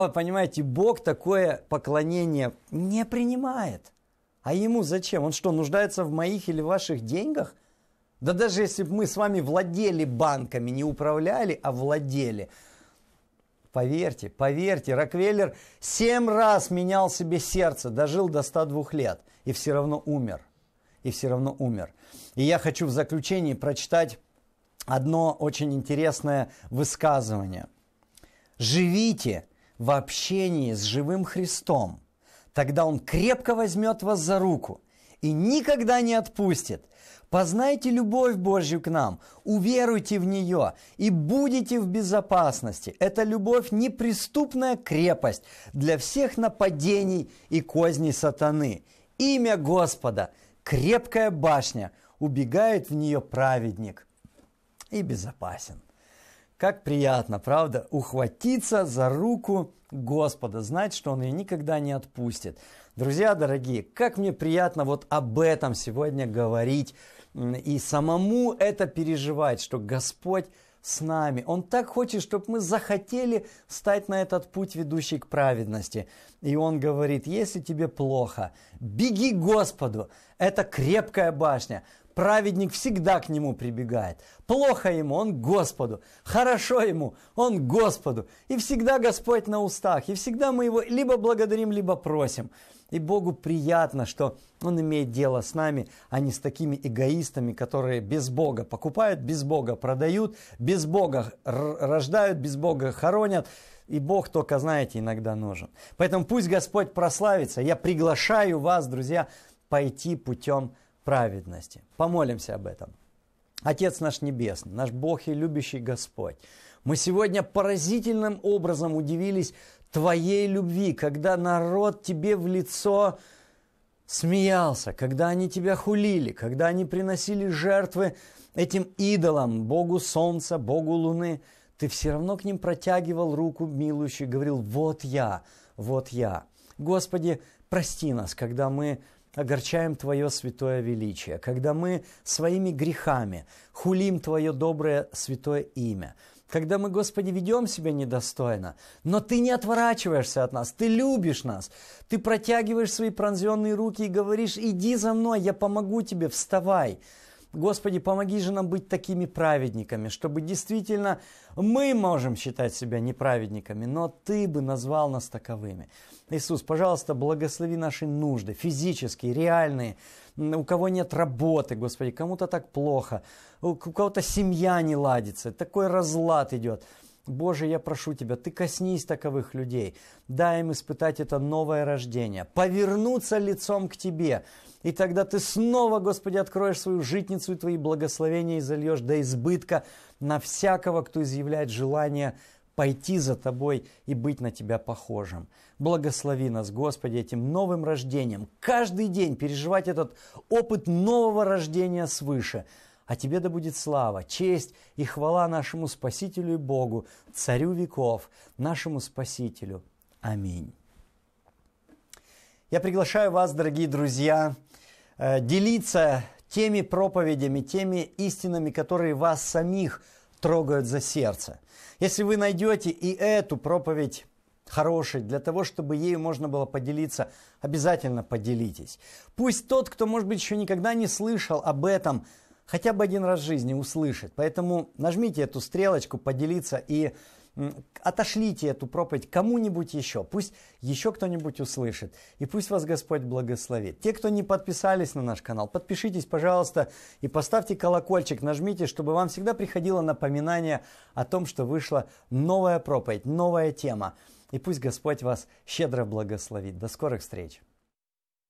Понимаете, Бог такое поклонение не принимает. А ему зачем? Он что, нуждается в моих или ваших деньгах? Да даже если бы мы с вами владели банками, не управляли, а владели. Поверьте, поверьте, Рокфеллер 7 раз менял себе сердце, дожил до 102 лет и все равно умер. И все равно умер. И я хочу в заключении прочитать одно очень интересное высказывание. Живите в общении с живым Христом, тогда Он крепко возьмет вас за руку и никогда не отпустит. Познайте любовь Божью к нам, уверуйте в нее и будете в безопасности. Эта любовь – неприступная крепость для всех нападений и козней сатаны. Имя Господа – крепкая башня, убегает в нее праведник и безопасен. Как приятно, правда, ухватиться за руку Господа, знать, что Он ее никогда не отпустит. Друзья дорогие, как мне приятно вот об этом сегодня говорить и самому это переживать, что Господь с нами. Он так хочет, чтобы мы захотели встать на этот путь, ведущий к праведности. И Он говорит, если тебе плохо, беги к Господу, это крепкая башня. Праведник всегда к Нему прибегает. Плохо ему, он к Господу. Хорошо ему, он к Господу. И всегда Господь на устах. И всегда мы Его либо благодарим, либо просим. И Богу приятно, что Он имеет дело с нами, а не с такими эгоистами, которые без Бога покупают, без Бога продают, без Бога рождают, без Бога хоронят. И Бог только, знаете, иногда нужен. Поэтому пусть Господь прославится. Я приглашаю вас, друзья, пойти путем праведности. Помолимся об этом. Отец наш Небесный, наш Бог и любящий Господь, мы сегодня поразительным образом удивились Твоей любви, когда народ Тебе в лицо смеялся, когда они Тебя хулили, когда они приносили жертвы этим идолам, Богу Солнца, Богу Луны. Ты все равно к ним протягивал руку милующую, говорил, вот я, вот я. Господи, прости нас, когда мы огорчаем Твое святое величие, когда мы своими грехами хулим Твое доброе святое имя, когда мы, Господи, ведем себя недостойно, но Ты не отворачиваешься от нас, Ты любишь нас, Ты протягиваешь свои пронзенные руки и говоришь, иди за мной, я помогу тебе, вставай. Господи, помоги же нам быть такими праведниками, чтобы действительно мы можем считать себя неправедниками, но Ты бы назвал нас таковыми. Иисус, пожалуйста, благослови наши нужды, физические, реальные, у кого нет работы, Господи, кому-то так плохо, у кого-то семья не ладится, такой разлад идет. Боже, я прошу Тебя, Ты коснись таковых людей, дай им испытать это новое рождение, повернуться лицом к Тебе, и тогда Ты снова, Господи, откроешь свою житницу и Твои благословения и зальешь до избытка на всякого, кто изъявляет желание пойти за Тобой и быть на Тебя похожим. Благослови нас, Господи, этим новым рождением, каждый день переживать этот опыт нового рождения свыше. А Тебе да будет слава, честь и хвала нашему Спасителю и Богу, Царю веков, нашему Спасителю. Аминь. Я приглашаю вас, дорогие друзья, делиться теми проповедями, теми истинами, которые вас самих трогают за сердце. Если вы найдете и эту проповедь хорошей, для того, чтобы ею можно было поделиться, обязательно поделитесь. Пусть тот, кто, может быть, еще никогда не слышал об этом, хотя бы один раз в жизни услышит. Поэтому нажмите эту стрелочку «Поделиться» и отошлите эту проповедь кому-нибудь еще. Пусть еще кто-нибудь услышит. И пусть вас Господь благословит. Те, кто не подписались на наш канал, подпишитесь, пожалуйста, и поставьте колокольчик, нажмите, чтобы вам всегда приходило напоминание о том, что вышла новая проповедь, новая тема. И пусть Господь вас щедро благословит. До скорых встреч!